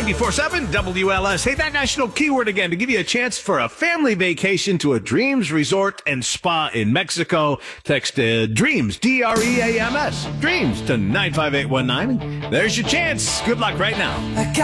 94.7 WLS. Hey, that national keyword again to give you a chance for a family vacation to a Dreams Resort and Spa in Mexico. Text DREAMS, DREAMS, DREAMS to 95819. There's your chance. Good luck right now.